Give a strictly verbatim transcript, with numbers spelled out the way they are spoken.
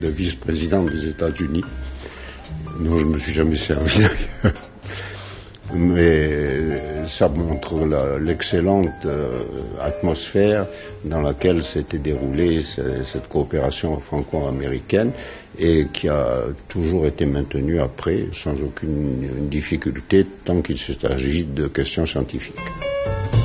Le vice-président des États-Unis, dont je ne me suis jamais servi d'ailleurs. Mais ça montre l'excellente euh, atmosphère dans laquelle s'était déroulée cette coopération franco-américaine et qui a toujours été maintenue après sans aucune difficulté tant qu'il s'agit de questions scientifiques.